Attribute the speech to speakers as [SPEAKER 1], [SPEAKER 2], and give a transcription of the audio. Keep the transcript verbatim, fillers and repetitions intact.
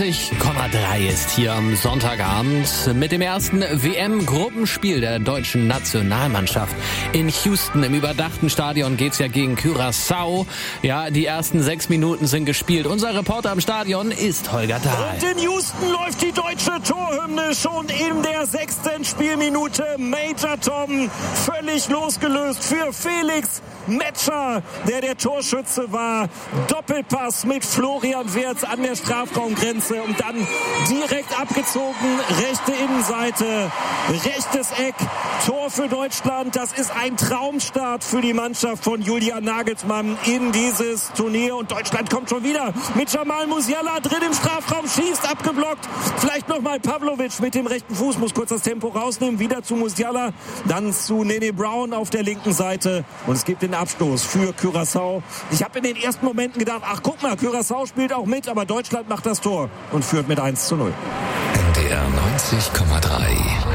[SPEAKER 1] neunzig Komma drei ist hier am Sonntagabend mit dem ersten W M-Gruppenspiel der deutschen Nationalmannschaft. In Houston im überdachten Stadion geht's ja gegen Curaçao. Ja, die ersten sechs Minuten sind gespielt. Unser Reporter am Stadion ist Holger Dahl.
[SPEAKER 2] Und in Houston läuft die deutsche Torhymne schon in der sechsten Spielminute. Major Tom völlig losgelöst für Felix Metscher, der der Torschütze war. Doppelpass mit Florian Wirtz an der Strafraumgrenze und dann direkt abgezogen, rechte Innenseite, rechtes Eck, Tor für Deutschland. Das ist ein Traumstart für die Mannschaft von Julian Nagelsmann in dieses Turnier und Deutschland kommt schon wieder mit Jamal Musiala drin im Strafraum, schießt, abgeblockt. Vielleicht nochmal Pavlovic mit dem rechten Fuß, muss kurz das Tempo rausnehmen, wieder zu Musiala, dann zu Nene Brown auf der linken Seite und es gibt den Abstoß für Curaçao. Ich habe in den ersten Momenten gedacht, ach guck mal, Curaçao spielt auch mit, aber Deutschland macht das Tor und führt mit eins zu null.
[SPEAKER 3] N D R neunzig Komma drei